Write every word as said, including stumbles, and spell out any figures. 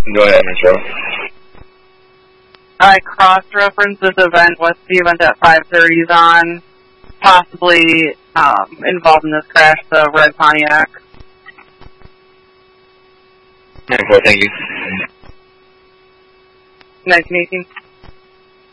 Go ahead, Metro. I cross-referenced this event with the event at five thirty is on, possibly um, involved in this crash, the red Pontiac. Okay, thank you. nineteen eighteen.